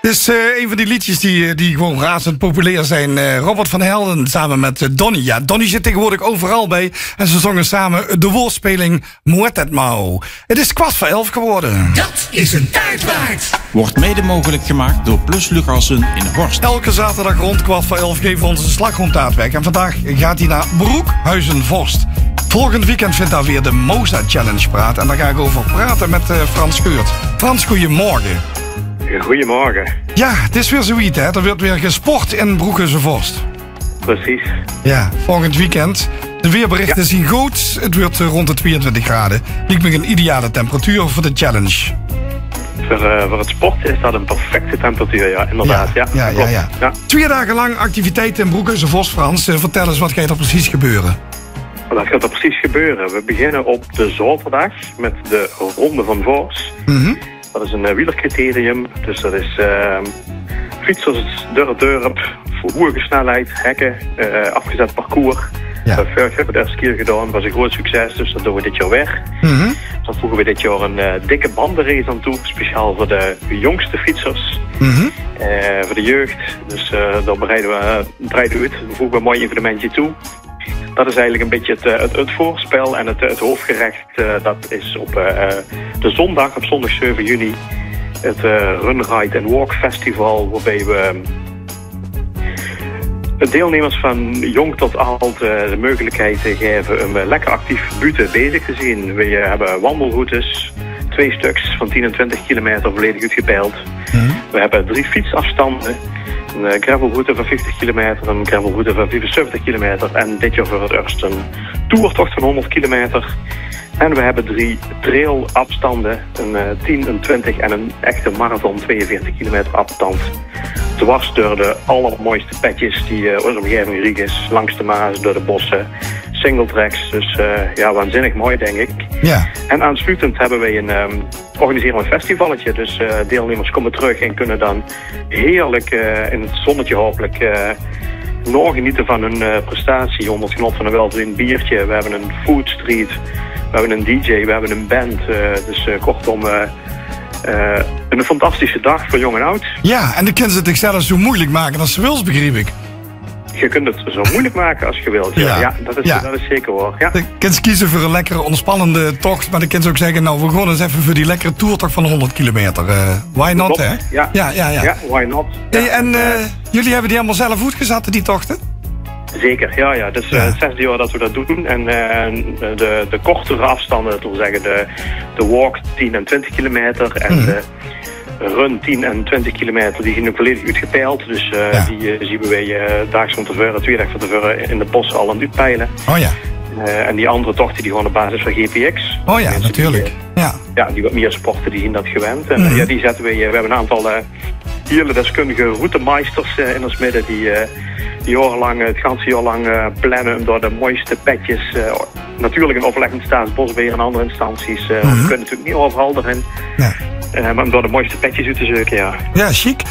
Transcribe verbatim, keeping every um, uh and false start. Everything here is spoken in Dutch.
Het is uh, een van die liedjes die, die gewoon razend populair zijn. Uh, Robert van Helden samen met uh, Donny. Ja, Donny zit tegenwoordig overal bij. En ze zongen samen de woordspeling Moord het Mouw. Het is kwart voor elf geworden. Dat is een taart waard. Wordt mede mogelijk gemaakt door Plus Lucassen in Horst. Elke zaterdag rond kwart voor elf geven we onze slagroomtaart weg. En vandaag gaat hij naar Broekhuizen-Vorst. Volgend weekend vindt daar weer de Moza Challenge praat. En daar ga ik over praten met uh, Frans Geurt. Frans, goedemorgen. Goedemorgen. Ja, het is weer zoiets, hè. Er wordt weer gesport in Broekhuizen-Vorst. Precies. Ja, volgend weekend. De weerberichten ja. zien goed. Het wordt uh, rond de tweeëntwintig graden. Lijkt me een ideale temperatuur voor de challenge. Voor, uh, voor het sporten is dat een perfecte temperatuur, ja, inderdaad. Ja, ja, ja, ja, ja. ja. Twee dagen lang activiteiten in Broekhuizen-Vorst, Frans. Uh, vertel eens, wat gaat er precies gebeuren? Wat gaat er precies gebeuren? We beginnen op de zaterdag met de Ronde van Vorst. Mm-hmm. Dat is een uh, wielercriterium. Dus dat is uh, fietsers, deur-deur, voor hoge snelheid, hekken, uh, afgezet parcours. Ja. Uh, vorig hebben we de eerste keer gedaan. Dat was een groot succes, dus dat doen we dit jaar weer. Mm-hmm. Dan voegen we dit jaar een uh, dikke bandenrace aan toe. Speciaal voor de jongste fietsers. Mm-hmm. Uh, voor de jeugd. Dus uh, daar bereiden we, uh, breiden we uit. We voegen we een mooi evenementje toe. Dat is eigenlijk een beetje het, het, het voorspel en het, het hoofdgerecht. Uh, dat is op uh, de zondag, op zondag zeven juni, het uh, Run, Ride and Walk Festival. Waarbij we uh, deelnemers van jong tot oud uh, de mogelijkheid geven om uh, lekker actief buiten bezig te zijn. We uh, hebben wandelroutes, twee stuks van tien en twintig kilometer volledig uitgepeild. Mm-hmm. We hebben drie fietsafstanden. Een gravelroute van vijftig kilometer, een gravelroute van vijfenzeventig kilometer en dit jaar voor het eerst een toertocht van honderd kilometer. En we hebben drie trailafstanden, een uh, tien, een twintig en een echte marathon tweeënveertig kilometer afstand. Dwars door de allermooiste petjes die uh, onze omgeving riek is, langs de Maas, door de bossen, singletracks. Dus uh, ja, waanzinnig mooi denk ik. Ja. En aansluitend hebben wij een, um, organiseren we een festivalletje. Dus uh, deelnemers komen terug en kunnen dan heerlijk uh, in het zonnetje hopelijk uh, nog genieten van hun uh, prestatie. Onder het genot van een welverdiend biertje. We hebben een food street, we hebben een D J, we hebben een band. Uh, dus uh, kortom... Uh, Uh, een fantastische dag voor jong en oud. Ja, en de kinderen het zichzelf zo moeilijk maken als ze wil, begreep ik. Je kunt het zo moeilijk maken als je wilt. Ja, ja, ja, dat, is, ja. dat is zeker hoor. Ja. De kinderen kiezen voor een lekkere, ontspannende tocht. Maar de kinderen ook zeggen, nou, we gaan eens even voor die lekkere toertocht van honderd kilometer. Uh, why not, Klopt. hè? Ja, ja, ja. ja. ja why not. Ja. Hey, en uh, jullie hebben die allemaal zelf uitgezet, die tochten? Zeker, ja, ja. Het is uh, het zesde jaar dat we dat doen. En uh, de, de kortere afstanden, dat wil zeggen de, de walk tien en twintig kilometer en mm. de run tien en twintig kilometer, die zijn ook volledig uitgepeild. Dus uh, ja. die uh, zien wij uh, daags van tevoren, twee dagen van tevoren in de bossen al aan het uitpeilen. Oh ja. Uh, en die andere tochten die gewoon op basis van G P X. Oh ja, natuurlijk. Die, uh, ja. ja, die wat meer sporten, die zijn dat gewend. En mm-hmm. uh, ja, die zetten we, uh, we hebben een aantal uh, hele deskundige routemeisters uh, in ons midden die... Uh, die jarenlang, het ganse jaar lang uh, plannen om door de mooiste petjes, uh, natuurlijk in overleg met Staatsbosbeheer en andere instanties, uh, mm-hmm. we kunnen natuurlijk niet overal erin, ja. uh, maar om door de mooiste petjes uit te zoeken, ja. Ja, chic.